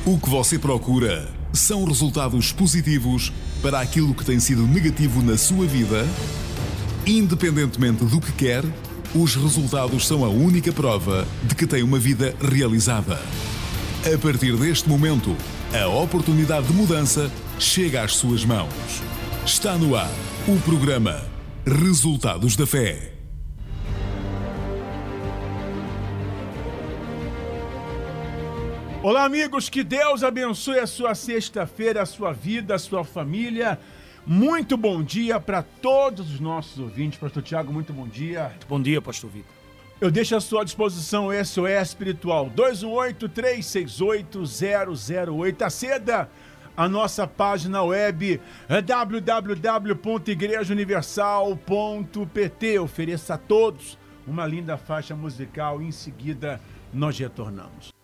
O que você procura são resultados positivos para aquilo que tem sido negativo na sua vida? Independentemente do que quer, os resultados são a única prova de que tem uma vida realizada. A partir deste momento, a oportunidade de mudança chega às suas mãos. Está no ar o programa Resultados da Fé. Olá, amigos, que Deus abençoe a sua sexta-feira, a sua vida, a sua família. Muito bom dia para todos os nossos ouvintes. Pastor Tiago, muito bom dia. Bom dia, Pastor Vitor. Eu deixo à sua disposição o SOS Espiritual 218-368-008. Aceda a nossa página web www.igrejauniversal.pt. Ofereça a todos uma linda faixa musical e em seguida nós retornamos.